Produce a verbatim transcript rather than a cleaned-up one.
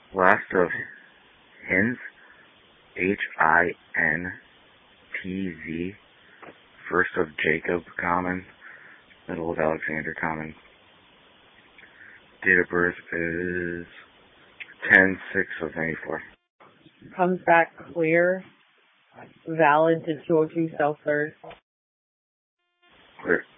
Last of Hinz, H I N T Z. First of Jacob Common. Middle of Alexander Common. Date of birth is ten six of ninety-four. Comes back clear, valid to two oh two South third. Clear.